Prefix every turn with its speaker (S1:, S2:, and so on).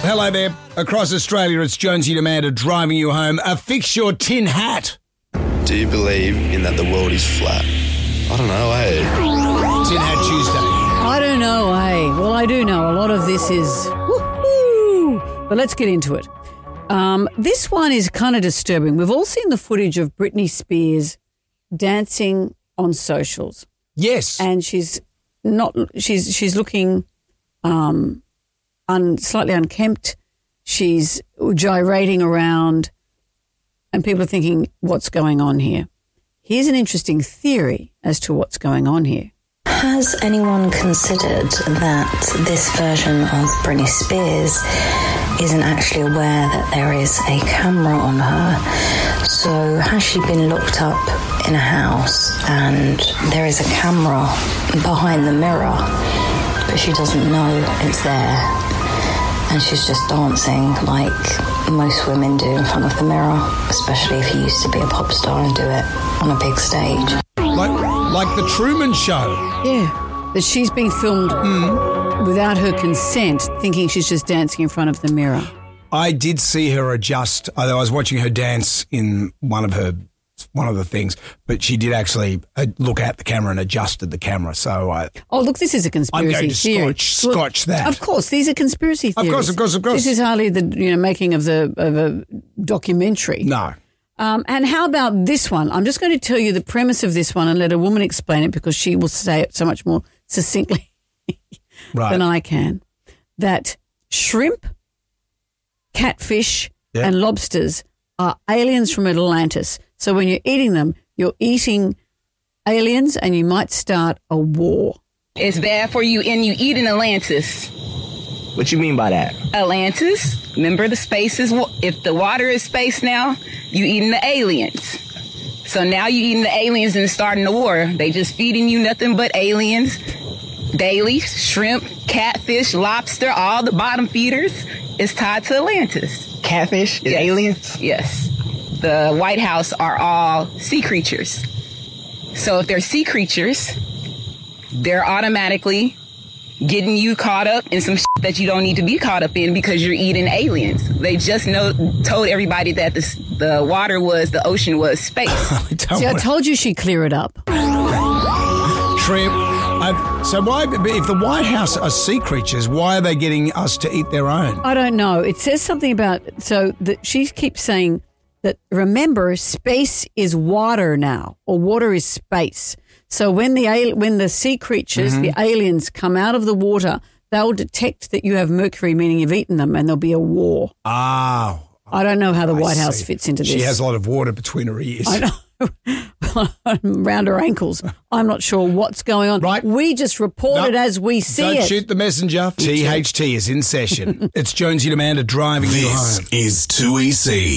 S1: Hello there. Across Australia, it's Jonesy and Amanda driving you home. Fix your tin hat.
S2: Do you believe in that the world is flat? I don't know,
S1: Tin Hat Tuesday.
S3: I don't know, Well, I do know. A lot of this is woohoo. But let's get into it. This one is kind of disturbing. We've all seen the footage of Britney Spears dancing on socials.
S1: Yes.
S3: And she's looking slightly unkempt. She's gyrating around and people are thinking, what's going on here? Here's an interesting theory as to what's going on here.
S4: Has anyone considered that this version of Britney Spears isn't actually aware that there is a camera on her? So has she been locked up in a house and there is a camera behind the mirror, but she doesn't know it's there, and she's just dancing like most women do in front of the mirror, especially if you used to be a pop star and do it on a big stage.
S1: Like the Truman Show.
S3: Yeah, that she's being filmed without her consent, thinking she's just dancing in front of the mirror.
S1: I did see her adjust. I was watching her dance in one of the things, but she did actually look at the camera and adjusted the camera. So
S3: look, this is a conspiracy
S1: I'm going to
S3: theory.
S1: scotch that.
S3: Of course, these are conspiracy theories.
S1: Of course.
S3: This is hardly the making of a documentary.
S1: No.
S3: And how about this one? I'm just going to tell you the premise of this one and let a woman explain it because she will say it so much more succinctly than I can. That shrimp, catfish, and lobsters are aliens from Atlantis. So when you're eating them, you're eating aliens and you might start a war.
S5: It's bad for you and you eat in Atlantis.
S6: What you mean by that?
S5: Atlantis, remember the space is, if the water is space now, you eating the aliens. So now you eating the aliens and starting the war. They just feeding you nothing but aliens daily. Shrimp, catfish, lobster, all the bottom feeders is tied to Atlantis.
S6: Catfish is aliens?
S5: Yes. The White House are all sea creatures. So if they're sea creatures, they're automatically getting you caught up in some shit that you don't need to be caught up in because you're eating aliens. They just told everybody that the ocean was space.
S3: I told you she'd clear it up.
S1: Shrimp. So why, if the White House are sea creatures, why are they getting us to eat their own?
S3: I don't know. It says something about, she keeps saying that, remember, space is water now, or water is space. So when the sea creatures, the aliens, come out of the water, they'll detect that you have mercury, meaning you've eaten them, and there'll be a war.
S1: Oh.
S3: I don't know how the White House fits into this.
S1: She has a lot of water between her ears.
S3: I know. Around her ankles. I'm not sure what's going on.
S1: Right.
S3: We just report it as we see it.
S1: Don't shoot the messenger. THT is in session. It's Jonesy and Amanda driving you home.
S7: This is 2EC.